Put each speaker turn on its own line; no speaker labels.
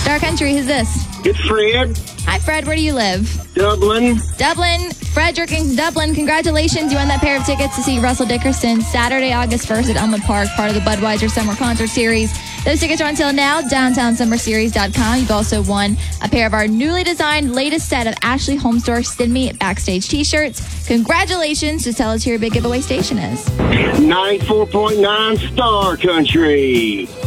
Star Country, who's this?
It's Fred.
Hi, Fred. Where do you live?
Dublin.
Dublin. Fred Jerkins, Dublin. Congratulations. You won that pair of tickets to see Russell Dickerson Saturday, August 1st at Elmwood Park, part of the Budweiser Summer Concert Series. Those tickets are on sale now, downtownsummerseries.com. You've also won a pair of our newly designed latest set of Ashley Homestar Send Me Backstage t-shirts. Congratulations. Just tell us who your big giveaway station is.
94.9 Star Country.